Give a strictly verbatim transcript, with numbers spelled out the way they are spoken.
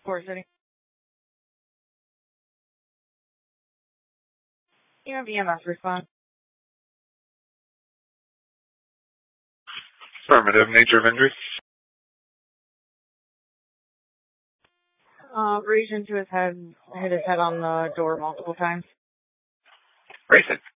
Fort City. You have E M S response. Affirmative. Nature of injury? Uh, reached into his head, hit his head on the door multiple times. Racing.